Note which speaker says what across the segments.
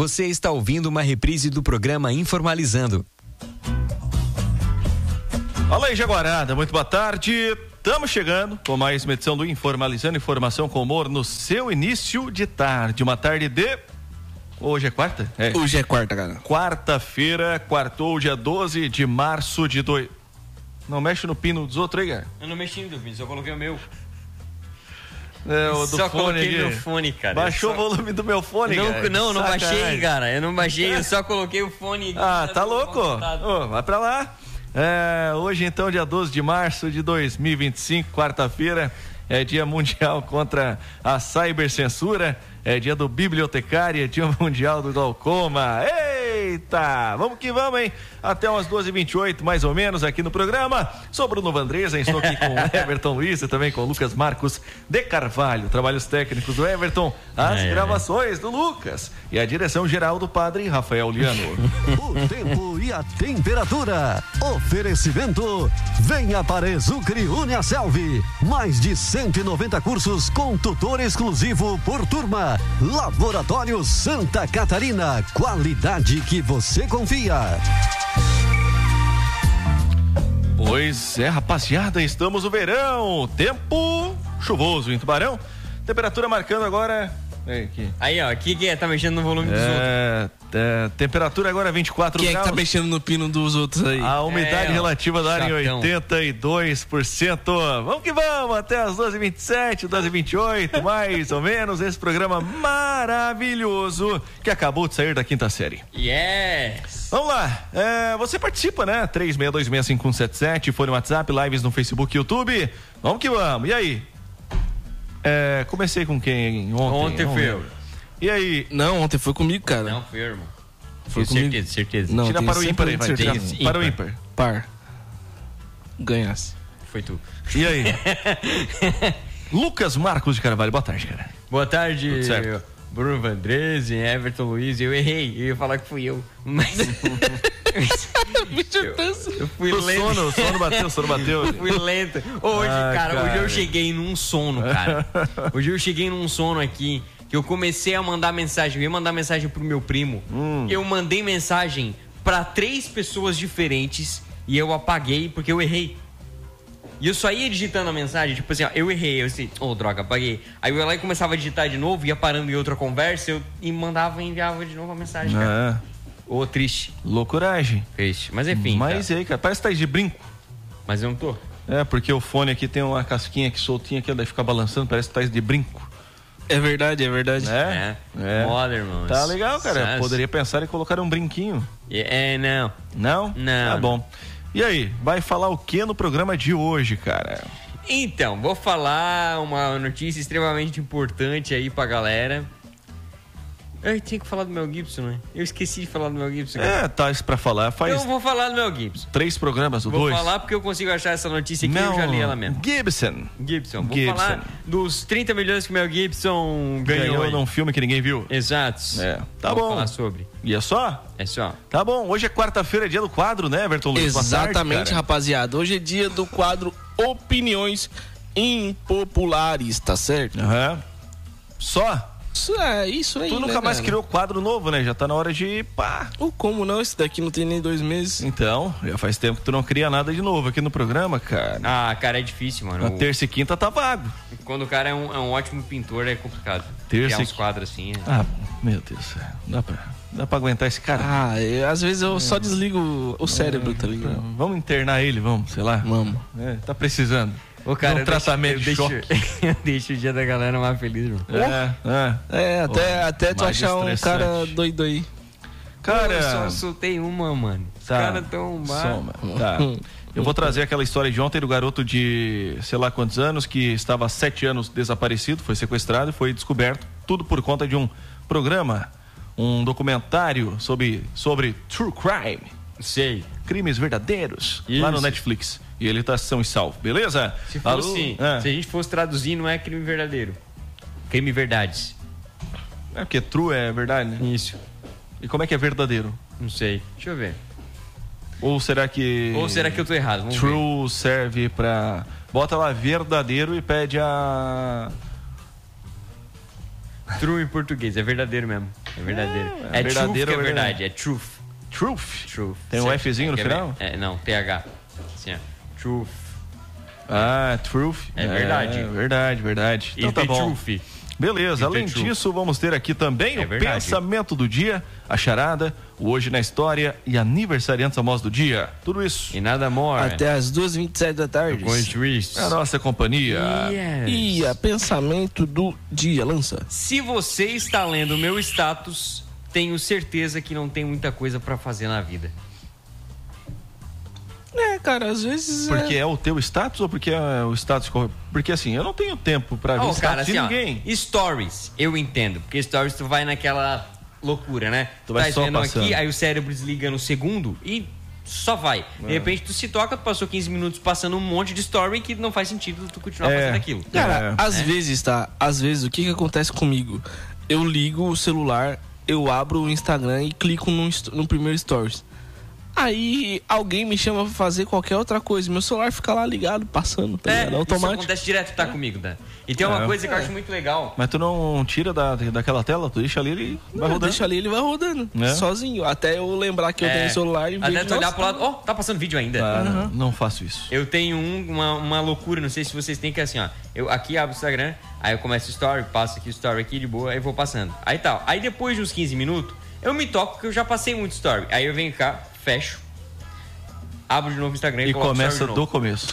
Speaker 1: Você está ouvindo uma reprise do programa Informalizando.
Speaker 2: Fala aí, Jaguarada, muito boa tarde. Estamos chegando com mais uma edição do Informalizando, informação com humor no seu início de tarde. Uma tarde de... Hoje é quarta?
Speaker 3: Hoje é quarta, cara.
Speaker 2: Quarta-feira, quartou, dia 12 de março de... Não mexe no pino dos outros aí, cara?
Speaker 4: Eu não mexi no pino, só coloquei o meu.
Speaker 2: O do
Speaker 4: só
Speaker 2: fone
Speaker 4: coloquei
Speaker 2: aqui.
Speaker 4: meu fone, cara.
Speaker 2: Baixou o volume do meu fone, cara.
Speaker 4: Não baixei, cara. Eu não baixei, eu só coloquei o fone aqui.
Speaker 2: Ah, tá louco? Vai pra lá. Hoje, então, dia 12 de março de 2025, quarta-feira, é dia mundial contra a cibercensura, é dia do bibliotecário, é dia mundial do glaucoma. Eita! Vamos que vamos, hein? Até umas 12h28, mais ou menos, aqui no programa. Sou Bruno Vandresa, estou aqui com o Everton Luiz e também com o Lucas Marcos de Carvalho. Trabalhos técnicos do Everton, as gravações do Lucas e a direção geral do padre Rafael Liano.
Speaker 5: O tempo e a temperatura. Oferecimento. Venha para Exucre Uniaselv. Mais de 190 cursos com tutor exclusivo por turma. Laboratório Santa Catarina. Qualidade que você confia.
Speaker 2: Pois é, rapaziada, estamos no verão. Tempo chuvoso em Tubarão. Temperatura marcando agora... Aqui.
Speaker 4: Aí, ó, aqui que tá mexendo no volume dos outros.
Speaker 2: Temperatura agora 24
Speaker 3: Quem
Speaker 2: graus.
Speaker 3: Quem é que tá mexendo no pino dos outros aí?
Speaker 2: A umidade relativa da área em 82%. Vamos que vamos, até as 12h27, 12h28, mais ou menos, esse programa maravilhoso que acabou de sair da quinta série.
Speaker 4: Yes!
Speaker 2: Vamos lá, você participa, né? 36265177, foi no WhatsApp, lives no Facebook e YouTube. Vamos que vamos, e aí? Comecei com quem ontem?
Speaker 4: Ontem foi eu.
Speaker 2: E aí?
Speaker 3: Não, ontem foi comigo, cara.
Speaker 4: Não, foi eu, irmão.
Speaker 3: Foi comigo.
Speaker 4: Certeza.
Speaker 3: Não,
Speaker 2: tira para o ímpar aí, vai. Para o ímpar.
Speaker 3: Par. Ganhasse.
Speaker 4: Foi tu.
Speaker 2: E aí? Lucas Marcos de Carvalho, boa tarde, cara.
Speaker 4: Boa tarde,
Speaker 2: tudo certo.
Speaker 4: Bruno Vandrese, Everton Luiz. Eu errei, eu ia falar que fui eu. Mas... eu fui lento.
Speaker 2: O sono bateu.
Speaker 4: Eu fui lento. Hoje, cara, hoje eu cheguei num sono, cara. Hoje eu cheguei num sono aqui, que eu comecei a mandar mensagem. Eu ia mandar mensagem pro meu primo. Eu mandei mensagem pra 3 pessoas diferentes e eu apaguei porque eu errei. E eu só ia digitando a mensagem, tipo assim, ó, eu errei, eu assim, droga, apaguei. Aí eu ia lá e começava a digitar de novo, ia parando em outra conversa, e enviava de novo a mensagem, cara. Triste.
Speaker 2: Loucuragem.
Speaker 4: Triste, mas enfim.
Speaker 2: Mas aí, cara, parece que tá de brinco.
Speaker 4: Mas eu não tô.
Speaker 2: Porque o fone aqui tem uma casquinha aqui soltinha aqui, daí fica balançando, parece que tá de brinco.
Speaker 3: É verdade.
Speaker 4: Moda, irmão.
Speaker 2: Tá legal, cara. Poderia pensar em colocar um brinquinho.
Speaker 4: Não.
Speaker 2: Não?
Speaker 4: Não.
Speaker 2: Tá bom. E aí, vai falar o que no programa de hoje, cara?
Speaker 4: Então, vou falar uma notícia extremamente importante aí pra galera. Eu tinha que falar do Mel Gibson, né? Eu esqueci de falar do Mel Gibson. Cara.
Speaker 2: Tá isso pra falar.
Speaker 4: Eu vou falar do Mel Gibson.
Speaker 2: 3 programas ou 2?
Speaker 4: Vou falar porque eu consigo achar essa notícia aqui e eu já li ela mesmo.
Speaker 2: Gibson.
Speaker 4: Vou falar dos 30 milhões que o Mel Gibson ganhou
Speaker 2: num filme que ninguém viu.
Speaker 4: Exato.
Speaker 2: Tá
Speaker 4: vou
Speaker 2: bom.
Speaker 4: falar sobre.
Speaker 2: E é só?
Speaker 4: É só.
Speaker 2: Tá bom. Hoje é quarta-feira, dia do quadro, né, Everton Luiz?
Speaker 3: Exatamente, rapaziada. Hoje é dia do quadro Opiniões Impopulares, tá certo?
Speaker 2: Só?
Speaker 3: Isso aí,
Speaker 2: Tu nunca mais criou quadro novo, né? Já tá na hora de pá.
Speaker 3: Como não? Esse daqui não tem nem 2 meses.
Speaker 2: Então, já faz tempo que tu não cria nada de novo aqui no programa, cara.
Speaker 4: Cara, é difícil, mano.
Speaker 2: Na terça e quinta tá vago.
Speaker 4: Quando o cara é um ótimo pintor, é complicado.
Speaker 2: Terça
Speaker 4: criar uns quadros assim.
Speaker 2: Meu Deus. Dá pra aguentar esse cara?
Speaker 3: Às vezes eu só desligo o cérebro, tá ligado?
Speaker 2: Vamos internar ele, sei lá.
Speaker 3: Vamos.
Speaker 2: Tá precisando.
Speaker 4: Cara,
Speaker 2: um tratamento de choque.
Speaker 4: Eu deixo o dia da galera mais feliz, irmão.
Speaker 3: Até tu achar um cara doido aí.
Speaker 2: Cara,
Speaker 4: eu só soltei uma, mano. Os caras tão
Speaker 2: Tá. Eu vou trazer aquela história de ontem do garoto de sei lá quantos anos que estava há 7 anos desaparecido, foi sequestrado e foi descoberto. Tudo por conta de um programa, um documentário sobre true crime.
Speaker 4: Sei.
Speaker 2: Crimes verdadeiros.
Speaker 4: Isso.
Speaker 2: Lá no Netflix. E ele tá são e salvo, beleza?
Speaker 4: Se a gente fosse traduzir, não é crime verdadeiro. Crime verdades.
Speaker 2: Porque true é verdade, né?
Speaker 4: Isso.
Speaker 2: E como é que é verdadeiro?
Speaker 4: Não sei. Deixa eu ver.
Speaker 2: Ou será que
Speaker 4: eu tô errado? Vamos
Speaker 2: true
Speaker 4: ver.
Speaker 2: serve pra... Bota lá verdadeiro e pede a...
Speaker 4: True em português, é verdadeiro mesmo. É verdadeiro.
Speaker 2: É verdadeiro,
Speaker 4: truth que é
Speaker 2: é
Speaker 4: verdade. É truth.
Speaker 2: Truth? Tem um Fzinho no final?
Speaker 4: Não, TH. Assim, ó. Truth.
Speaker 2: Truth.
Speaker 4: É verdade.
Speaker 2: Verdade. Então tá bom. Truth. Beleza, além disso, vamos ter aqui também o pensamento do dia, a charada, o Hoje na História e aniversariantes famosos do dia. Tudo isso.
Speaker 4: E nada more.
Speaker 3: Até as 2h27 da tarde.
Speaker 2: É a nossa companhia.
Speaker 4: Yes.
Speaker 3: E a pensamento do dia, lança.
Speaker 4: Se você está lendo o meu status, tenho certeza que não tem muita coisa pra fazer na vida.
Speaker 3: Cara, às vezes...
Speaker 2: Porque é o teu status ou porque é o status... Porque assim, eu não tenho tempo pra ver status de ninguém.
Speaker 4: Stories, eu entendo. Porque stories tu vai naquela loucura, né?
Speaker 2: Tu vai só
Speaker 4: vendo
Speaker 2: passando.
Speaker 4: aqui, aí o cérebro desliga no segundo e só vai. De repente tu se toca, tu passou 15 minutos passando um monte de story que não faz sentido tu continuar fazendo aquilo.
Speaker 3: Cara, às vezes, Às vezes, o que acontece comigo? Eu ligo o celular, eu abro o Instagram e clico no primeiro stories. Aí alguém me chama pra fazer qualquer outra coisa. Meu celular fica lá ligado, passando, tá ligado? Automático.
Speaker 4: Isso acontece direto, tá comigo, tá? E tem uma coisa que eu acho muito legal.
Speaker 2: Mas tu não tira daquela tela, tu deixa ali, ele vai rodando.
Speaker 3: Deixa ali, ele vai rodando, sozinho. Até eu lembrar que eu tenho celular e
Speaker 4: até tu olhar pro lado, tá passando vídeo ainda.
Speaker 2: Não faço isso.
Speaker 4: Eu tenho uma loucura, não sei se vocês têm, que é assim, ó. Eu aqui abro o Instagram, aí eu começo o story, passo aqui o story aqui de boa, aí vou passando. Aí tal. Aí depois de uns 15 minutos, eu me toco que eu já passei muito story. Aí eu venho cá, fecho. Abro de novo o Instagram
Speaker 2: e começa do começo.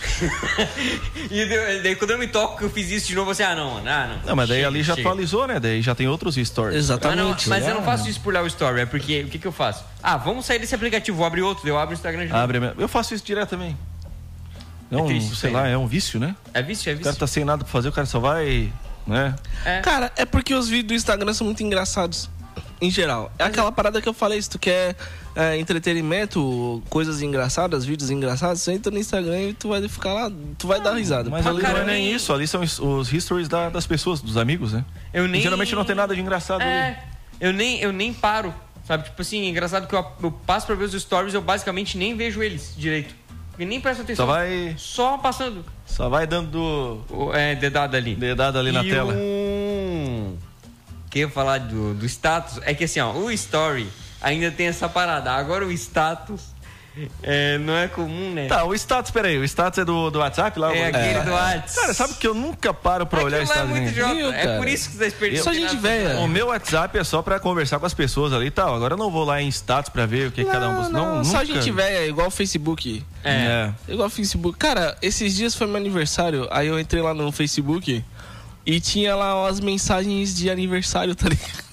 Speaker 4: E daí quando eu me toco que eu fiz isso de novo, você, não,
Speaker 2: mas daí chega, ali já atualizou, né? Daí já tem outros stories.
Speaker 3: Exatamente.
Speaker 4: Mas eu não faço isso por lá o story, é porque, o que eu faço? Vamos sair desse aplicativo, vou abrir outro, eu abro o Instagram de novo.
Speaker 2: Eu faço isso direto também. Não,
Speaker 4: triste,
Speaker 2: sei lá, é um vício, né?
Speaker 4: É vício.
Speaker 2: O cara tá sem nada pra fazer, o cara só vai, né?
Speaker 3: Cara, é porque os vídeos do Instagram são muito engraçados. Em geral. É aquela parada que eu falei, se tu quer entretenimento, coisas engraçadas, vídeos engraçados, você entra no Instagram e tu vai ficar lá, tu vai dar risada.
Speaker 2: Mas ali não é nem isso, ali são os histories das pessoas, dos amigos, né? Geralmente não tem nada de engraçado ali.
Speaker 4: Eu nem paro, sabe? Tipo assim, é engraçado que eu passo pra ver os stories, eu basicamente nem vejo eles direito. E nem presto atenção. Só passando.
Speaker 2: Só vai dando
Speaker 4: dedada ali.
Speaker 2: Dedada ali na tela.
Speaker 4: Que eu ia falar do status é que assim, o story ainda tem essa parada. Agora o status não é comum, né?
Speaker 2: Tá, o status, peraí, o status é do WhatsApp lá?
Speaker 4: É aquele do WhatsApp.
Speaker 2: Cara, sabe que eu nunca paro pra olhar o status?
Speaker 4: É muito idiota. É por isso que você desperdiça.
Speaker 3: Só gente velha.
Speaker 2: O meu WhatsApp é só pra conversar com as pessoas ali e tal. Agora eu não vou lá em status pra ver o que cada um...
Speaker 3: Não, só gente velha, igual o Facebook. Igual o Facebook. Cara, esses dias foi meu aniversário, aí eu entrei lá no Facebook... E tinha lá as mensagens de aniversário, tá ligado?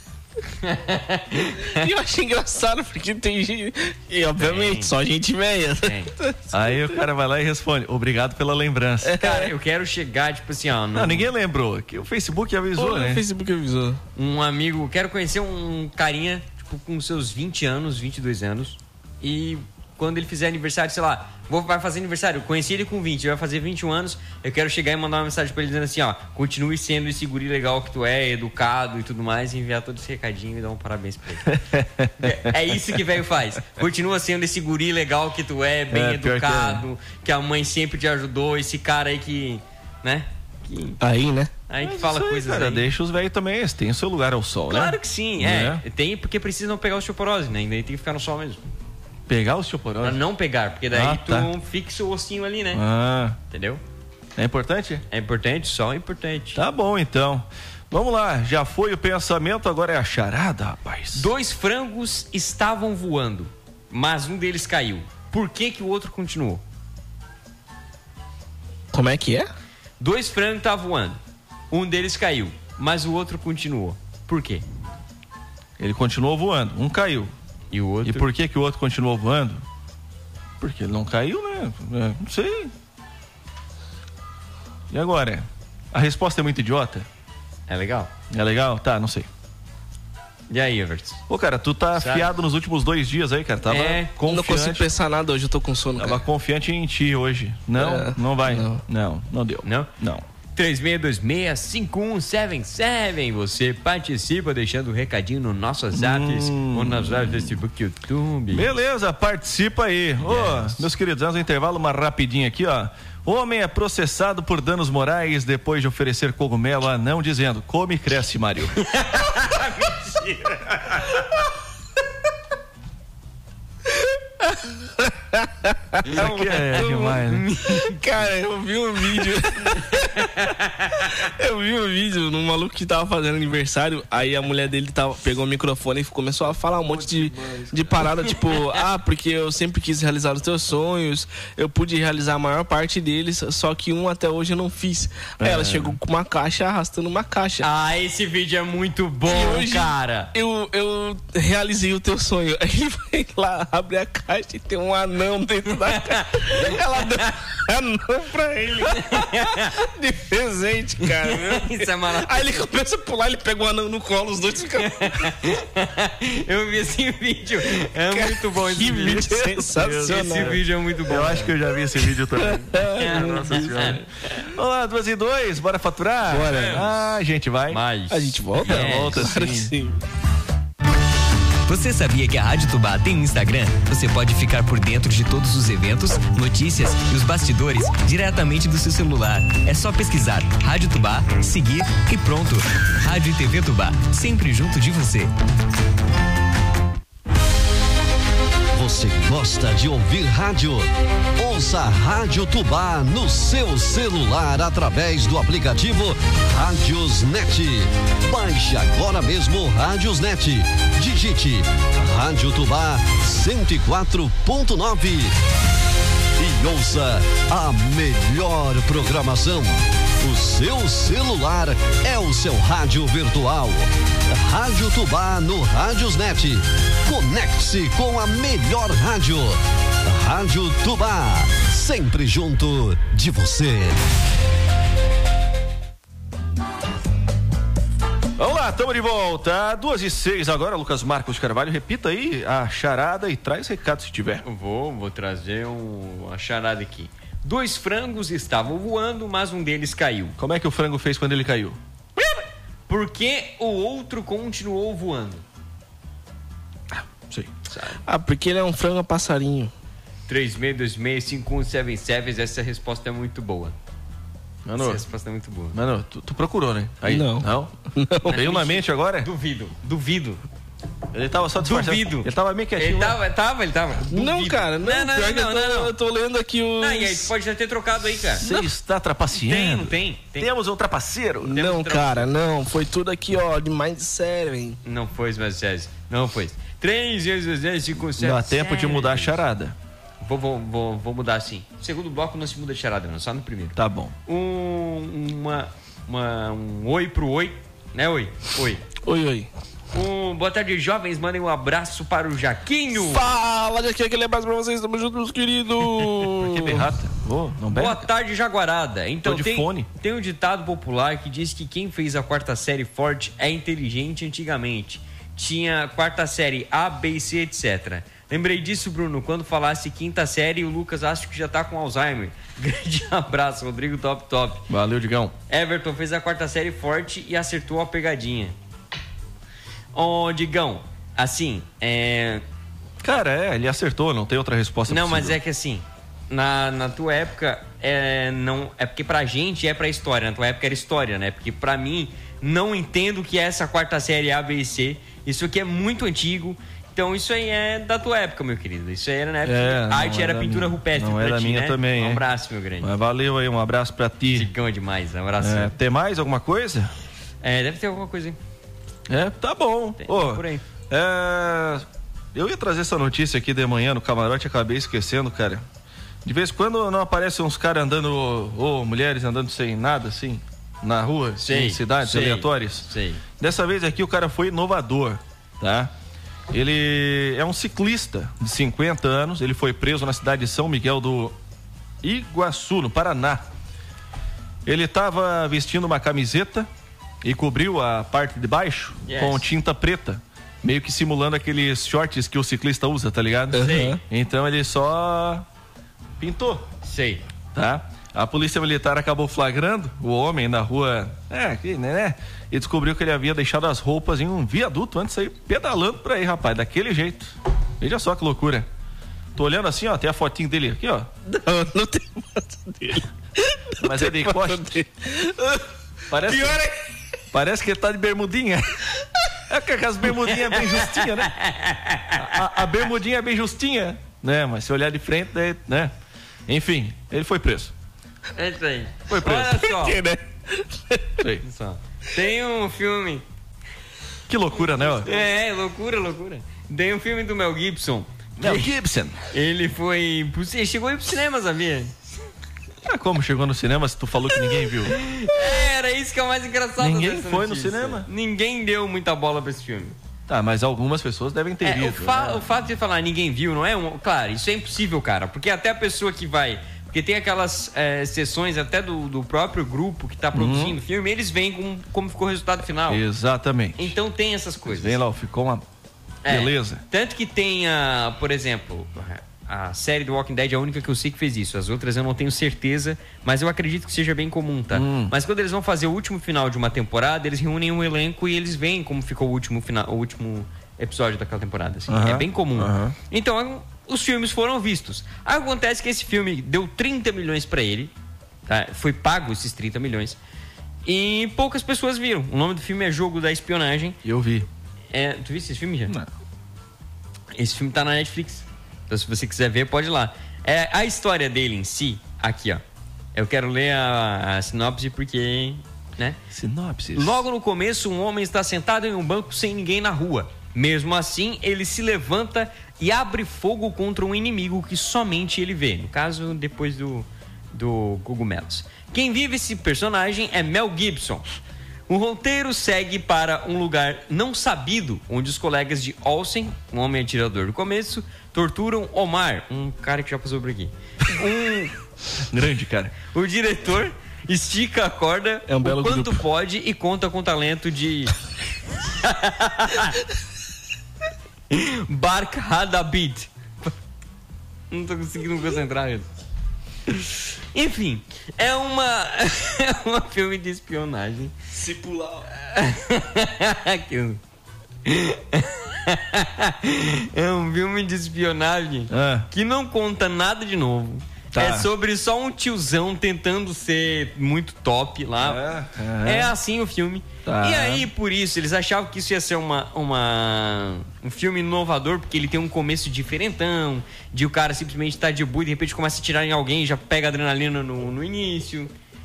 Speaker 3: E eu achei engraçado, porque tem gente... E obviamente, só gente velha.
Speaker 2: Aí o cara vai lá e responde, obrigado pela lembrança.
Speaker 4: Cara, eu quero chegar, tipo assim,
Speaker 2: Não, ninguém lembrou, que o Facebook avisou, né?
Speaker 3: O Facebook avisou.
Speaker 4: Um amigo, quero conhecer um carinha, tipo, com seus 20 anos, 22 anos. E quando ele fizer aniversário, sei lá, vai fazer aniversário, conheci ele com 20, ele vai fazer 21 anos, eu quero chegar e mandar uma mensagem pra ele dizendo assim, continue sendo esse guri legal que tu é, educado e tudo mais, e enviar todo esse recadinho e dar um parabéns pra ele. É isso que velho faz. Continua sendo esse guri legal que tu é, bem educado, que a mãe sempre te ajudou, esse cara aí que, né?
Speaker 3: Aí, né?
Speaker 4: Aí que fala coisas
Speaker 2: cara,
Speaker 4: aí.
Speaker 2: Deixa os velhos também, eles têm o seu lugar ao sol,
Speaker 4: claro
Speaker 2: né?
Speaker 4: Claro que sim, tem porque precisam pegar osteoporose, né? Ainda tem que ficar no sol mesmo.
Speaker 2: Pegar o osteoporose?
Speaker 4: Pra não pegar, porque daí tu fixa o ossinho ali, né? Entendeu?
Speaker 2: É importante?
Speaker 4: É importante, só é importante.
Speaker 2: Tá bom, então. Vamos lá, já foi o pensamento, agora é a charada, rapaz.
Speaker 4: 2 frangos estavam voando, mas um deles caiu. Por que o outro continuou?
Speaker 3: Como é que é?
Speaker 4: 2 frangos estavam voando, um deles caiu, mas o outro continuou. Por quê?
Speaker 2: Ele continuou voando, um caiu.
Speaker 4: E o outro?
Speaker 2: E por que o outro continuou voando? Porque ele não caiu, né? Não sei. E agora? A resposta é muito idiota?
Speaker 4: É legal?
Speaker 2: É legal? Tá, não sei.
Speaker 4: E aí, Everton?
Speaker 2: Pô, cara, tu tá afiado nos últimos 2 dias aí, cara. Tava confiante.
Speaker 3: Não consigo pensar nada hoje, eu tô com sono,
Speaker 2: Tava confiante em ti hoje. Não, não vai. Não deu.
Speaker 4: Não?
Speaker 2: Não.
Speaker 4: 3626-5177. Você participa deixando um recadinho no nosso WhatsApp ou nas lives do Facebook, YouTube.
Speaker 2: Beleza, participa aí. Meus queridos, antes do intervalo, uma rapidinha aqui, ó. Homem é processado por danos morais depois de oferecer cogumelo a anão, dizendo: come e cresce, Mário. É demais, né?
Speaker 3: Cara, eu vi um vídeo. Num maluco que tava fazendo aniversário. Aí a mulher dele pegou o microfone e começou a falar um monte de parada, tipo, porque eu sempre quis realizar os teus sonhos. Eu pude realizar a maior parte deles, só que até hoje eu não fiz. Aí ela chegou com uma caixa, arrastando uma caixa.
Speaker 4: Ah, esse vídeo é muito bom,
Speaker 3: hoje,
Speaker 4: cara.
Speaker 3: Eu realizei o teu sonho. Aí ele vai lá, abre a caixa e tem um anão dentro da caixa. Ela deu um anão pra ele de presente, cara.
Speaker 4: Isso é maravilhoso.
Speaker 3: Aí ele começa a pular, ele pega o anão no colo, os dois ficam...
Speaker 4: Eu vi esse vídeo. É muito bom esse vídeo.
Speaker 3: Sensacional.
Speaker 4: Esse vídeo é muito bom.
Speaker 2: Eu acho que eu já vi esse vídeo também. Nossa senhora. Olá, 2:02, bora faturar?
Speaker 3: Bora.
Speaker 2: Ah, a gente vai.
Speaker 4: Mas
Speaker 3: A gente volta?
Speaker 2: Volta
Speaker 3: Claro que
Speaker 2: sim.
Speaker 3: sim.
Speaker 1: Você sabia que a Rádio Tubá tem um Instagram? Você pode ficar por dentro de todos os eventos, notícias e os bastidores diretamente do seu celular. É só pesquisar Rádio Tubá, seguir e pronto. Rádio e TV Tubá, sempre junto de você.
Speaker 5: Você gosta de ouvir rádio? Ouça a Rádio Tubá no seu celular através do aplicativo Rádiosnet. Baixe agora mesmo o Rádiosnet. Digite Rádio Tubá 104.9 e ouça a melhor programação. O seu celular é o seu rádio virtual. Rádio Tubá no Rádiosnet. Conecte-se com a melhor rádio. Rádio Tubá, sempre junto de você.
Speaker 2: Vamos lá, estamos de volta. 2:06 agora, Lucas Marcos Carvalho. Repita aí a charada e traz recado se tiver.
Speaker 4: Vou trazer uma charada aqui. 2 frangos estavam voando, mas um deles caiu.
Speaker 2: Como é que o frango fez quando ele caiu?
Speaker 4: Por que o outro continuou voando?
Speaker 2: Sei.
Speaker 3: Porque ele é um frango a passarinho.
Speaker 4: 36265177, essa resposta é muito boa.
Speaker 2: Mano,
Speaker 4: Essa resposta é muito boa.
Speaker 2: Mano, tu procurou, né? Aí,
Speaker 3: Não.
Speaker 2: Não? Veio na mente agora?
Speaker 4: Duvido.
Speaker 2: Ele tava só disfarçado.
Speaker 4: Duvido.
Speaker 2: Ele tava meio quietinho.
Speaker 4: Ele
Speaker 2: lá.
Speaker 4: tava.
Speaker 3: Não,
Speaker 4: Duvido.
Speaker 3: cara, não. Pior que eu tô lendo aqui os...
Speaker 4: Não, e aí tu pode já ter trocado aí, cara.
Speaker 2: Você está trapaceando.
Speaker 4: Não tem.
Speaker 2: Temos um trapaceiro.
Speaker 3: Não, cara, não. Foi tudo aqui, ó, de mais sério, hein?
Speaker 4: Não foi, mas César. Não foi. 3265177.
Speaker 2: Dá tempo de mudar a charada.
Speaker 4: Vou mudar assim. Segundo bloco não se muda de charada, não. Só no primeiro.
Speaker 2: Tá bom.
Speaker 4: Um oi pro oi. Né, oi? Oi.
Speaker 3: Oi.
Speaker 4: Boa tarde, jovens. Mandem um abraço para o Jaquinho.
Speaker 3: Fala, Jaquinho, aquele abraço pra vocês. Tamo junto, meus queridos.
Speaker 2: Que berrata. Não
Speaker 4: Boa
Speaker 2: berra.
Speaker 4: tarde, Jaguarada. Então,
Speaker 2: Tô de fone.
Speaker 4: tem um ditado popular que diz que quem fez a 4ª série forte é inteligente antigamente. Tinha 4ª série A, B e C, etc. Lembrei disso, Bruno, quando falasse 5ª série, o Lucas acho que já tá com Alzheimer. Grande abraço, Rodrigo Top.
Speaker 2: Valeu, Digão.
Speaker 4: Everton fez a 4ª série forte e acertou a pegadinha. Digão, assim,
Speaker 2: Cara, ele acertou, não tem outra resposta
Speaker 4: Não,
Speaker 2: possível.
Speaker 4: mas é que assim, na tua época, não, é porque pra gente é pra história, na tua época era história, né? Porque pra mim, não entendo que é essa 4ª série A, B e C. Isso aqui é muito antigo. Então isso aí é da tua época, meu querido. Isso aí era na época que a arte era pintura rupestre.
Speaker 2: Não
Speaker 4: pra
Speaker 2: era
Speaker 4: ti,
Speaker 2: minha
Speaker 4: né?
Speaker 2: também,
Speaker 4: Um abraço, meu grande.
Speaker 2: Mas valeu aí, um abraço pra ti.
Speaker 4: Digão é demais, um abraço.
Speaker 2: Tem mais alguma coisa?
Speaker 4: Deve ter alguma coisa aí.
Speaker 2: Tá bom.
Speaker 4: Tem
Speaker 2: Ô,
Speaker 4: por aí.
Speaker 2: Eu ia trazer essa notícia aqui de manhã no camarote, acabei esquecendo, cara. De vez em quando não aparecem uns caras andando, ou mulheres andando sem nada, assim, na rua, em cidades aleatórias.
Speaker 4: Sei.
Speaker 2: Dessa vez aqui o cara foi inovador, tá? Ele é um ciclista de 50 anos, ele foi preso na cidade de São Miguel do Iguaçu, no Paraná. Ele estava vestindo uma camiseta e cobriu a parte de baixo com tinta preta, meio que simulando aqueles shorts que o ciclista usa, tá ligado?
Speaker 4: Sei.
Speaker 2: Então ele só pintou.
Speaker 4: Sei.
Speaker 2: Tá? A polícia militar acabou flagrando o homem na rua, e descobriu que ele havia deixado as roupas em um viaduto antes de sair pedalando por aí, rapaz, daquele jeito. Veja só que loucura. Tô olhando assim, ó, tem a fotinho dele aqui, ó.
Speaker 3: Não tem foto dele.
Speaker 2: Mas é de costa. Parece que ele tá de bermudinha. As bermudinhas bem justinhas, né? A bermudinha é bem justinha, né? Mas se olhar de frente, daí, né? Enfim, ele foi preso.
Speaker 4: É isso aí.
Speaker 2: Foi preso.
Speaker 4: Olha só.
Speaker 3: Que, né?
Speaker 2: Sei.
Speaker 4: Tem um filme.
Speaker 2: Que loucura, né? Ó?
Speaker 4: Loucura. Tem um filme do Mel Gibson.
Speaker 2: Mel Gibson.
Speaker 4: Ele chegou aí pro cinema, sabia?
Speaker 2: Como chegou no cinema se tu falou que ninguém viu?
Speaker 4: Era isso que é o mais engraçado.
Speaker 2: Ninguém foi no cinema?
Speaker 4: Ninguém deu muita bola pra esse filme.
Speaker 2: Tá, mas algumas pessoas devem ter visto.
Speaker 4: O fato de falar ninguém viu, não é claro, isso é impossível, cara. Porque até a pessoa que vai... Porque tem aquelas sessões até do próprio grupo que tá produzindo o filme, eles veem como ficou o resultado final.
Speaker 2: Exatamente.
Speaker 4: Então tem essas coisas.
Speaker 2: Vem lá, ficou uma beleza.
Speaker 4: Tanto que tem, por exemplo... A série do Walking Dead é a única que eu sei que fez isso. As outras eu não tenho certeza, mas eu acredito que seja bem comum, tá? Mas quando eles vão fazer o último final de uma temporada, eles reúnem um elenco e eles veem como ficou o último episódio daquela temporada. Assim. É bem comum. Então, os filmes foram vistos. Acontece que esse filme deu 30 milhões pra ele. Tá? Foi pago esses 30 milhões. E poucas pessoas viram. O nome do filme é Jogo da Espionagem.
Speaker 2: Eu vi.
Speaker 4: Tu viste esse filme já?
Speaker 2: Não.
Speaker 4: Esse filme tá na Netflix. Então, se você quiser ver, pode ir lá. A história dele em si, aqui, ó. Eu quero ler a sinopse porque, né?
Speaker 2: Sinopse.
Speaker 4: Logo no começo, um homem está sentado em um banco sem ninguém na rua. Mesmo assim, ele se levanta e abre fogo contra um inimigo que somente ele vê. No caso, depois do Cogumelos. Quem vive esse personagem é Mel Gibson. O roteiro segue para um lugar não sabido, onde os colegas de Olsen, um homem atirador do começo, torturam Omar, um cara que já passou por aqui.
Speaker 2: Grande, cara.
Speaker 4: O diretor estica a corda o quanto pode e conta com o talento de Bark Hadabid. Não tô conseguindo me concentrar. Enfim, é um filme de espionagem.
Speaker 3: Se pular.
Speaker 4: É um filme de espionagem que não conta nada de novo. Tá. É sobre só um tiozão tentando ser muito top lá. É assim o filme. Tá. E aí, por isso, eles achavam que isso ia ser um filme inovador, porque ele tem um começo diferentão, de o cara simplesmente tá de boa e de repente começa a atirar em alguém e já pega adrenalina no início.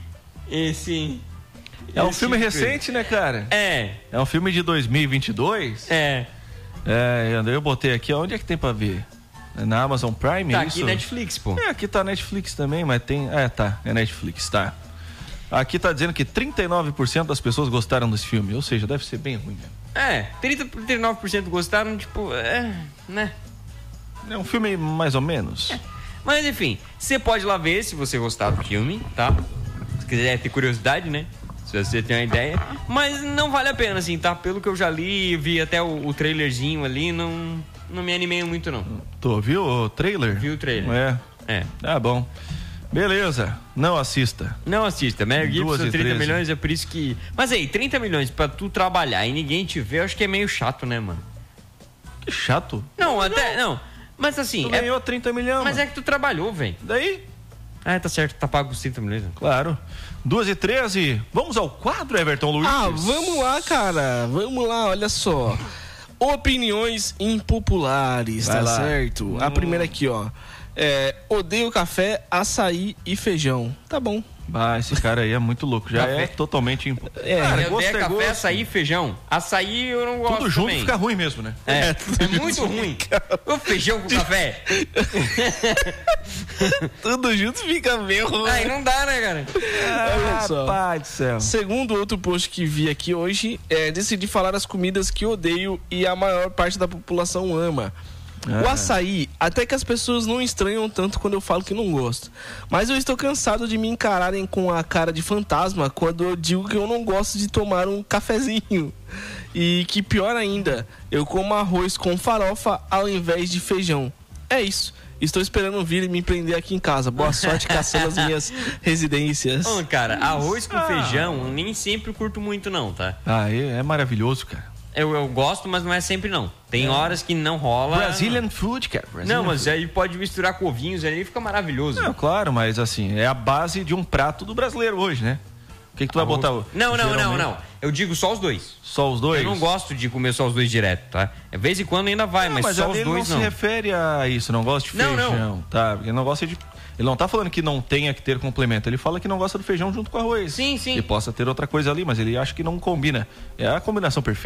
Speaker 2: É um filme recente, né, cara?
Speaker 4: É
Speaker 2: um filme de 2022? Eu botei aqui, onde é que tem pra ver? Na Amazon Prime,
Speaker 4: tá,
Speaker 2: é isso?
Speaker 4: Aqui Netflix, pô.
Speaker 2: Aqui tá Netflix também, mas tem... é Netflix, tá. Aqui tá dizendo que 39% das pessoas gostaram desse filme, ou seja, deve ser bem ruim mesmo.
Speaker 4: 39% gostaram, tipo, né?
Speaker 2: É um filme mais ou menos.
Speaker 4: Mas enfim, você pode ir lá ver se você gostar do filme, tá? Se quiser ter curiosidade, né? Se você tem uma ideia. Mas não vale a pena, assim, tá? Pelo que eu já li, vi até o trailerzinho ali, não me animei muito, não.
Speaker 2: Tu viu o trailer?
Speaker 4: Vi o trailer.
Speaker 2: Tá bom. Beleza, não assista.
Speaker 4: Não assista, Mel Gibson, 30 milhões, é por isso que... Mas aí, 30 milhões pra tu trabalhar e ninguém te ver, eu acho que é meio chato, né, mano?
Speaker 2: Que chato?
Speaker 4: Não, mas assim...
Speaker 2: Tu ganhou 30 milhões.
Speaker 4: Mas é que tu trabalhou, velho.
Speaker 2: Daí?
Speaker 4: Tá certo, tá pago os 30 milhões.
Speaker 2: Claro. 2h13, vamos ao quadro, Everton Luiz?
Speaker 3: Vamos lá, cara. Vamos lá, olha só. Opiniões impopulares, tá certo? A primeira aqui, ó. Odeio café, açaí e feijão. Tá bom.
Speaker 2: Esse cara aí é muito louco. Já é totalmente...
Speaker 4: Cara, eu odeio café, açaí e feijão. Açaí eu não gosto.
Speaker 2: Tudo junto
Speaker 4: também.
Speaker 2: Fica ruim mesmo, né?
Speaker 4: É muito ruim. O feijão com café.
Speaker 3: Tudo junto fica meio ruim.
Speaker 4: Aí não dá, né, cara?
Speaker 3: Olha só.
Speaker 2: Pai do céu.
Speaker 3: Segundo outro post que vi aqui hoje, decidi falar as comidas que odeio e a maior parte da população ama. O açaí, até que as pessoas não estranham tanto quando eu falo que não gosto. Mas eu estou cansado de me encararem com a cara de fantasma quando eu digo que eu não gosto de tomar um cafezinho. E que pior ainda, eu como arroz com farofa ao invés de feijão. É isso. Estou esperando vir e me prender aqui em casa. Boa sorte caçando as minhas residências.
Speaker 4: Cara, arroz com feijão nem sempre curto muito não, tá?
Speaker 2: É maravilhoso, cara.
Speaker 4: Eu gosto, mas não é sempre não. Tem horas que não rola.
Speaker 2: Brazilian food, cara.
Speaker 4: Mas aí pode misturar com ovinhos ali e fica maravilhoso.
Speaker 2: Claro, mas assim, é a base de um prato do brasileiro hoje, né? O que tu vai botar?
Speaker 4: Não. Eu digo só os dois.
Speaker 2: Só os dois?
Speaker 4: Eu não gosto de comer só os dois direto, tá? De vez em quando ainda vai, mas só os dois não.
Speaker 2: Não se refere a isso, não gosta de feijão, tá? Ele não gosta de... Ele não tá falando que não tenha que ter complemento, ele fala que não gosta do feijão junto com arroz.
Speaker 4: Sim.
Speaker 2: E possa ter outra coisa ali, mas ele acha que não combina. É a combinação perfeita.